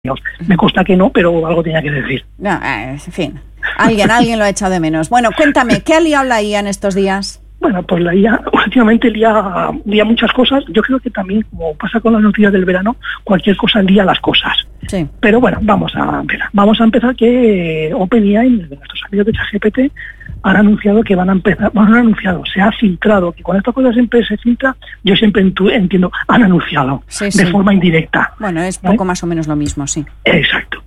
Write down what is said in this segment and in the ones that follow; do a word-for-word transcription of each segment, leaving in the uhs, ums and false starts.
Me consta que no, pero algo tenía que decir. No, en fin, alguien, alguien lo ha echado de menos. Bueno, cuéntame, ¿qué ha liado la I A en estos días? Bueno, pues la I A últimamente lía, lía muchas cosas. Yo creo que también, como pasa con las noticias del verano, cualquier cosa lía las cosas. Sí. Pero bueno, vamos a empezar. Vamos a empezar que OpenAI, nuestros amigos de ChatGPT, han anunciado que van a empezar, bueno, no han anunciado, se ha filtrado, que cuando esta cosa siempre se filtra, yo siempre entiendo, han anunciado, sí, de sí. forma indirecta. Bueno, es ¿vale? poco más o menos lo mismo, sí. Exacto.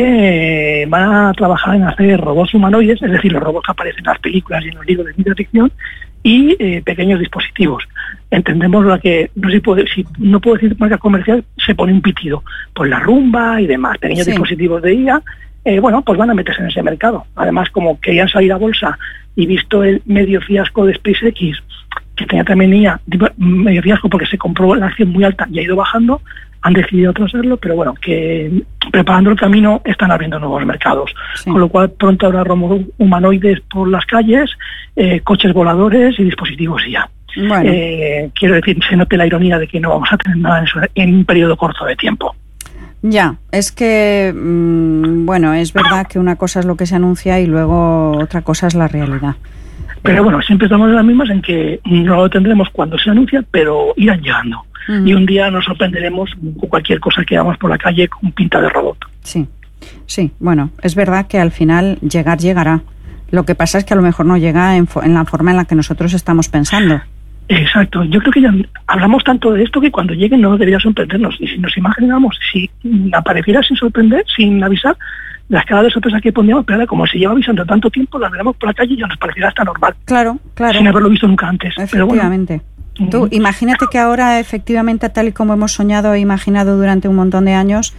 Que van a trabajar en hacer robots humanoides, es decir, los robots que aparecen en las películas y en los libros de ciencia ficción, y eh, pequeños dispositivos. Entendemos la que, no sé si, puede, si no puedo decir marca comercial, se pone un pitido, pues la Rumba y demás, pequeños sí. dispositivos de I A, eh, bueno, pues van a meterse en ese mercado. Además, como querían salir a bolsa y visto el medio fiasco de SpaceX, que tenía también I A, medio fiasco porque se compró la acción muy alta y ha ido bajando, han decidido hacerlo, pero bueno, que preparando el camino están abriendo nuevos mercados. Sí. Con lo cual pronto habrá robots humanoides por las calles, eh, coches voladores y dispositivos I A. Bueno. Eh, quiero decir, se note la ironía de que no vamos a tener nada en, su, en un periodo corto de tiempo. Ya, es que, mmm, bueno, es verdad que una cosa es lo que se anuncia y luego otra cosa es la realidad. Pero bueno, siempre estamos en las mismas en que no lo tendremos cuando se anuncia, pero irán llegando. Uh-huh. Y un día nos sorprenderemos con cualquier cosa que hagamos por la calle con pinta de robot. Sí, sí, bueno, es verdad que al final llegar llegará. Lo que pasa es que a lo mejor no llega en, fo- en la forma en la que nosotros estamos pensando. Exacto, yo creo que ya hablamos tanto de esto que cuando llegue no debería sorprendernos. Y si nos imaginamos, si apareciera sin sorprender, sin avisar, las caras de sorpresa que pondríamos, pero como se lleva avisando tanto tiempo, las veremos por la calle y ya nos parecerá hasta normal. Claro, claro. Sin haberlo visto nunca antes. Efectivamente. Pero bueno. Tú, imagínate que ahora, efectivamente, tal y como hemos soñado e imaginado durante un montón de años,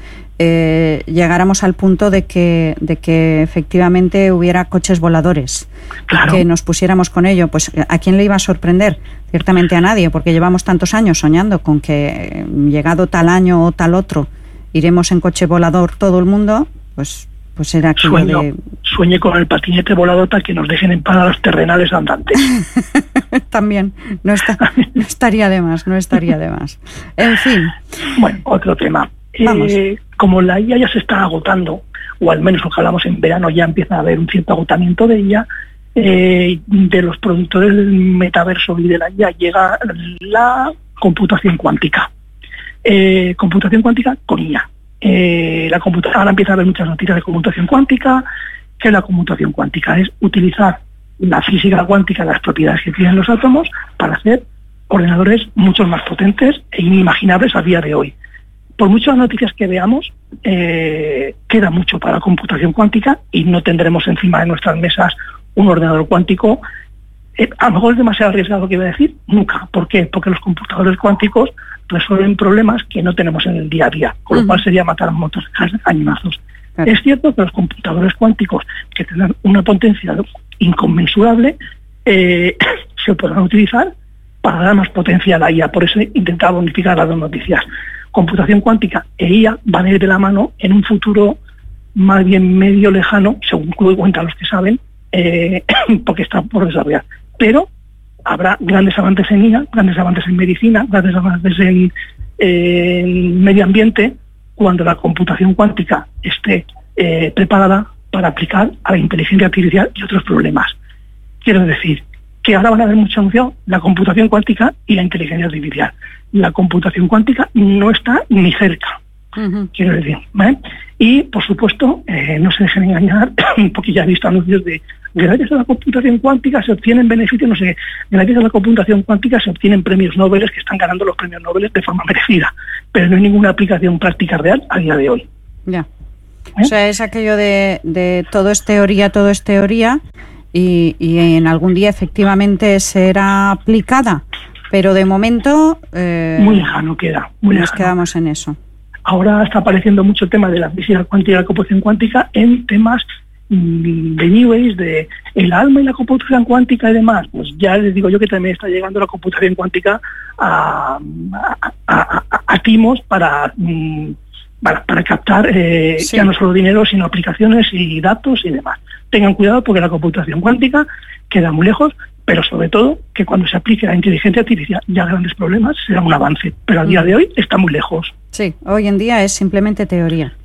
eh, llegáramos al punto de que, de que efectivamente hubiera coches voladores. Claro. Que nos pusiéramos con ello. Pues, ¿a quién le iba a sorprender? Ciertamente a nadie, porque llevamos tantos años soñando con que, llegado tal año o tal otro, iremos en coche volador todo el mundo, pues... Pues era Sueño, de... sueñe con el patinete volador para que nos dejen en paz a los terrenales andantes. También, no, está, no estaría de más, no estaría de más. En fin. Bueno, otro tema. Eh, como la I A ya se está agotando, o al menos lo que hablamos en verano, ya empieza a haber un cierto agotamiento de ella, eh, de los productores del metaverso y de la I A llega la computación cuántica. Eh, computación cuántica con I A. Eh, la computa- ahora empieza a haber muchas noticias de computación cuántica. Que la computación cuántica es utilizar la física cuántica, las propiedades que tienen los átomos, para hacer ordenadores mucho más potentes e inimaginables a día de hoy. Por muchas noticias que veamos, eh, queda mucho para la computación cuántica y no tendremos encima de nuestras mesas un ordenador cuántico. Eh, a lo mejor es demasiado arriesgado lo que iba a decir, nunca. ¿Por qué? Porque los computadores cuánticos resuelven problemas que no tenemos en el día a día, con lo uh-huh. cual sería matar a motos cañonazos. Claro. Es cierto que los computadores cuánticos, que tienen una potencia inconmensurable, eh, se podrán utilizar para dar más potencia a la I A. Por eso intentaba unificar las dos noticias. Computación cuántica e I A van a ir de la mano en un futuro más bien medio lejano, según cuentan los que saben, eh, porque está por desarrollar. Pero habrá grandes avances en I A, grandes avances en medicina, grandes avances en, eh, en medio ambiente, cuando la computación cuántica esté eh, preparada para aplicar a la inteligencia artificial y otros problemas. Quiero decir que ahora van a haber mucha función la computación cuántica y la inteligencia artificial. La computación cuántica no está ni cerca. Uh-huh. Quiero decir, ¿vale? Y por supuesto, eh, no se dejen engañar, porque ya he visto anuncios de gracias a la computación cuántica se obtienen beneficios, no sé, gracias a la computación cuántica se obtienen premios Nobel, que están ganando los premios Nobel de forma merecida, pero no hay ninguna aplicación práctica real a día de hoy. Ya. ¿Eh? O sea, es aquello de, de todo es teoría, todo es teoría, y, y en algún día efectivamente será aplicada, pero de momento eh, muy lejano queda. Muy nos lejano. Quedamos en eso. Ahora está apareciendo mucho el tema de la física cuántica y la computación cuántica en temas de New Age, de el alma y la computación cuántica y demás. Pues ya les digo yo que también está llegando la computación cuántica a, a, a, a, a timos para, para, para captar eh, sí. ya no solo dinero, sino aplicaciones y datos y demás. Tengan cuidado porque la computación cuántica queda muy lejos, pero sobre todo que cuando se aplique la inteligencia artificial ya grandes problemas será un avance, pero al día de hoy está muy lejos. Sí, hoy en día es simplemente teoría.